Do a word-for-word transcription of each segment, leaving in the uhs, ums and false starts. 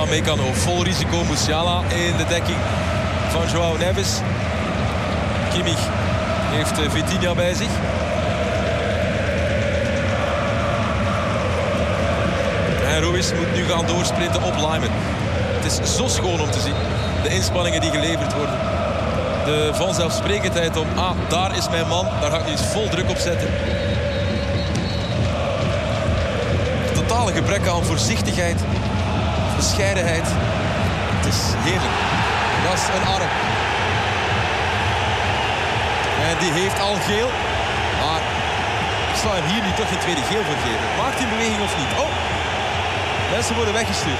Upamecano. Vol risico. Musiala in de dekking van João Neves. Kimmich heeft uh, Vitinha bij zich. En Ruiz moet nu gaan doorsprinten op Laimer. Het is zo schoon om te zien. De inspanningen die geleverd worden. De vanzelfsprekendheid om, ah, daar is mijn man. Daar ga ik nu eens vol druk op zetten. Totale gebrek aan voorzichtigheid. Bescheidenheid. Het is heerlijk. Dat is een arm. En die heeft al geel. Maar ik zou hem hier nu toch geen tweede geel voor geven. Maakt hij een beweging of niet? Oh, mensen worden weggestuurd.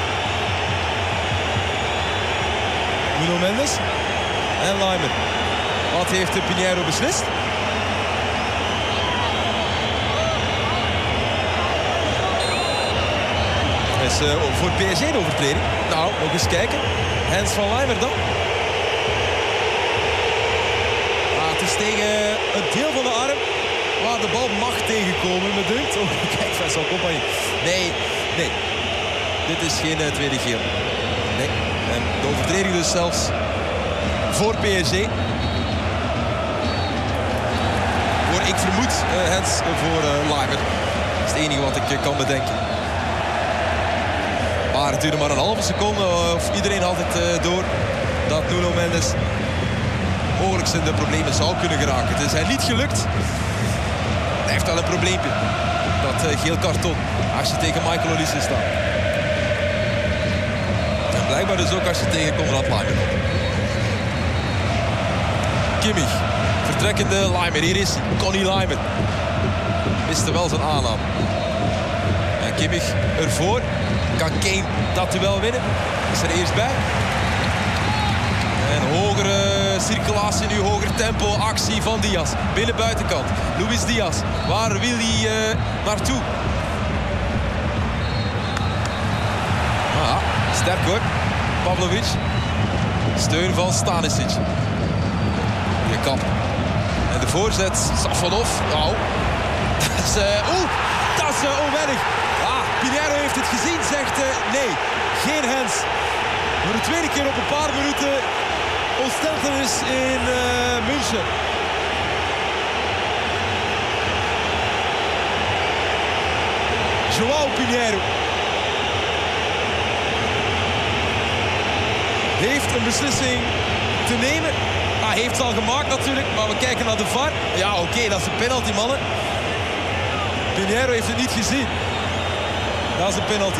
Nuno Mendes en Laimer. Wat heeft de Pinheiro beslist? Dat is uh, voor P S G een overtreding. Nou, nog eens kijken. Hands van Laimer dan. Ah, het is tegen een deel van de arm waar de bal mag tegenkomen, me dunkt. Oh, kijk, Vincent Kompany. Nee, nee. Dit is geen uh, tweede geel. Nee. En de overtreding dus zelfs voor P S G. Voor, ik vermoed, uh, hands voor uh, Laimer. Dat is het enige wat ik uh, kan bedenken. Maar het duurde maar een halve seconde of iedereen had het uh, door dat Nuno Mendes mogelijk in de problemen zou kunnen geraken. Het is hij niet gelukt. Hij heeft wel een probleempje. Dat uh, geel karton als je tegen Michael Olise staat. En blijkbaar dus ook als je tegen Konrad Laimer komt. Kimmich. Vertrekkende Laimer. Hier is hij. Conny Laimer. Miste wel zijn aanname. En Kimmich ervoor. Kan Kane dat duel winnen? Is er eerst bij. En hogere circulatie nu, hoger tempo, actie van Diaz. Binnen buitenkant. Luis Diaz. Waar wil hij uh, naartoe? Ah, sterk hoor. Pavlovic. Steun van Stanisic. Je kap. En de voorzet. Safonov. Nou. Dat is... Uh, Oeh, dat is uh, onwennig. Pinheiro heeft het gezien, zegt uh, nee, geen hands. Voor de tweede keer op een paar minuten ontsteltenis in uh, München. João Pinheiro heeft een beslissing te nemen. Hij heeft het al gemaakt natuurlijk, maar we kijken naar de V A R. Ja, oké, okay, dat is een penalty, mannen. Pinheiro heeft het niet gezien. Dat is een penalty.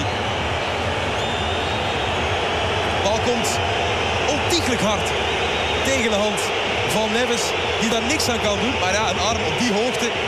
De bal komt ontiegelijk hard tegen de hand van Neves, die daar niks aan kan doen. Maar ja, een arm op die hoogte